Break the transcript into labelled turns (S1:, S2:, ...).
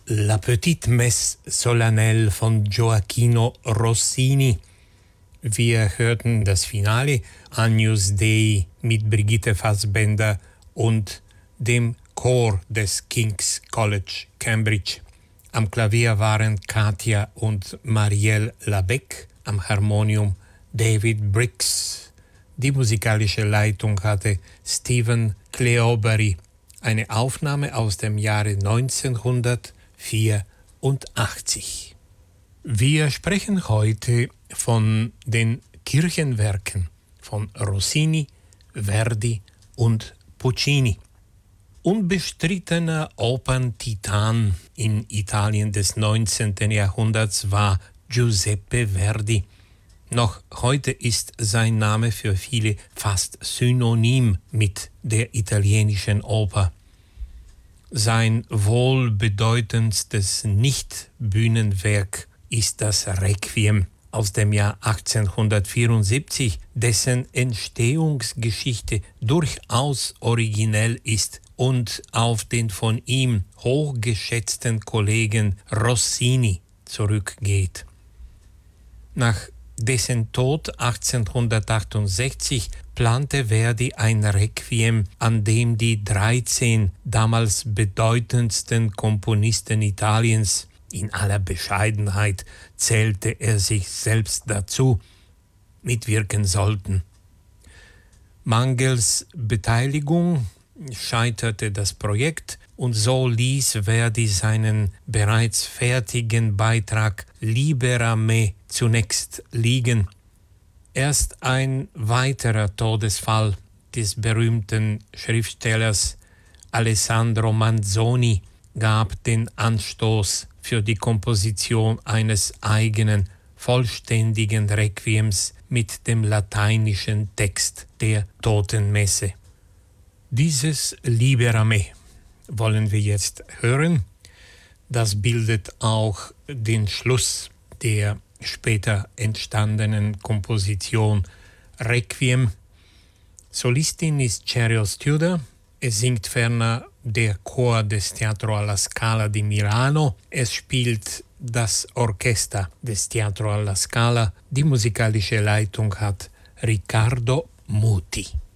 S1: La Petite Messe Solennelle von Gioacchino Rossini. Wir hörten das Finale Agnus Dei mit Brigitte Fassbender und dem Chor des King's College Cambridge. Am Klavier waren Katia und Marielle Labec, am Harmonium David Briggs. Die musikalische Leitung hatte Stephen Cleobury, eine Aufnahme aus dem Jahre 1984. Wir sprechen heute von den Kirchenwerken von Rossini, Verdi und Puccini. Unbestrittener Operntitan in Italien des 19. Jahrhunderts war Giuseppe Verdi. Noch heute ist sein Name für viele fast synonym mit der italienischen Oper. Sein wohlbedeutendstes Nicht-Bühnenwerk ist das Requiem aus dem Jahr 1874, dessen Entstehungsgeschichte durchaus originell ist und auf den von ihm hochgeschätzten Kollegen Rossini zurückgeht. Nach dessen Tod 1868 plante Verdi ein Requiem, an dem die 13 damals bedeutendsten Komponisten Italiens, in aller Bescheidenheit zählte er sich selbst dazu, mitwirken sollten. Mangels Beteiligung scheiterte das Projekt und so ließ Verdi seinen bereits fertigen Beitrag Libera me zunächst liegen. Erst ein weiterer Todesfall des berühmten Schriftstellers Alessandro Manzoni gab den Anstoß für die Komposition eines eigenen, vollständigen Requiems mit dem lateinischen Text der Totenmesse. Dieses Libera me wollen wir jetzt hören. Das bildet auch den Schluss der später entstandenen Komposition Requiem. Solistin ist Cheryl Studer. Es singt ferner der Chor des Teatro alla Scala di Milano. Es spielt das Orchester des Teatro alla Scala. Die musikalische Leitung hat Riccardo Muti.